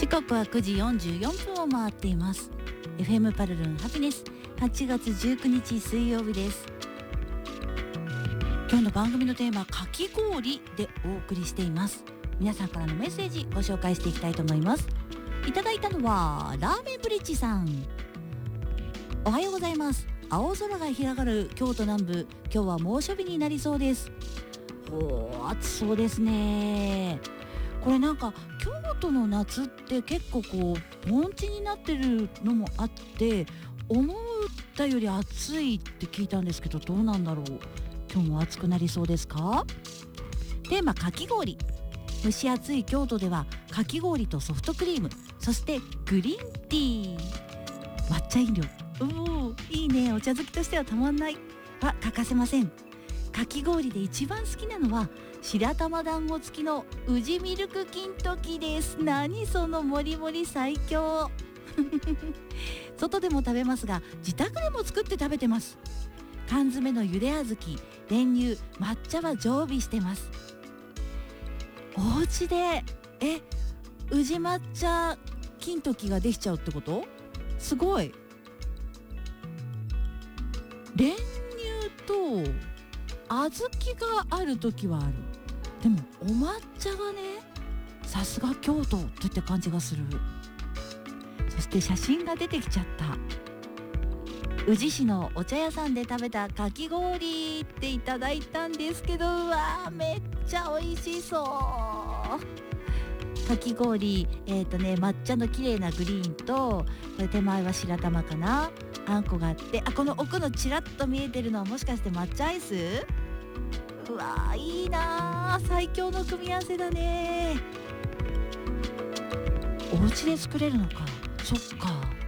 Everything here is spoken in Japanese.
時刻は9時44分を回っています。 FM パルルンハピネス、8月19日水曜日です。今日の番組のテーマ、かき氷でお送りしています。皆さんからのメッセージご紹介していきたいと思います。いただいたのはラーメンブリッジさん。おはようございます。青空が広がる京都南部、今日は猛暑日になりそうです。暑そうですね。これなんか京都の夏って結構盆地になってるのもあって、思ったより暑いって聞いたんですけど、どうなんだろう。今日も暑くなりそうですか？テーマ、かき氷。蒸し暑い京都ではかき氷とソフトクリーム、そしてグリーンティー、抹茶飲料、いいね。お茶好きとしてはたまんないは欠かせません。かき氷で一番好きなのは白玉団子付きの宇治ミルク金時です。何そのもりもり最強外でも食べますが、自宅でも作って食べてます。缶詰のゆで小豆、練乳、抹茶は常備してます。お家で宇治抹茶金時ができちゃうってこと？すごい。練乳と小豆がある時はある。でもお抹茶がね、さすが京都といった感じがする。そして写真が出てきちゃった。宇治市のお茶屋さんで食べたかき氷っていただいたんですけど、めっちゃ美味しそう。かき氷、抹茶の綺麗なグリーンと、これ手前は白玉かな、あんこがあって、この奥のちらっと見えてるのはもしかして抹茶アイス？いいな、最強の組み合わせだね。お家で作れるのか。そっか。